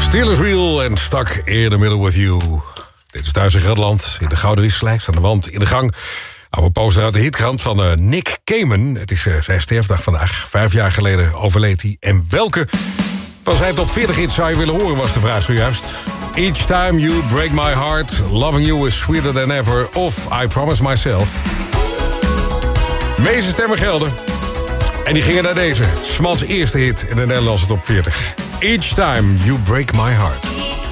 Steelers Wheel en Stuck in the Middle with You. Dit is Thuis in Gelderland, in de Gouden Wisselijst aan de wand, in de gang. Oude poster uit de hitkrant van Nick Cayman. Het is zijn sterfdag vandaag. 5 jaar geleden overleed hij. En welke van zijn top 40 hits zou je willen horen, was de vraag zojuist. Each Time You Break My Heart, Loving You Is Sweeter Than Ever of I Promise Myself. De meeste stemmen gelden. En die gingen naar deze. Smals eerste hit in de Nederlandse top 40. Each Time You Break My Heart.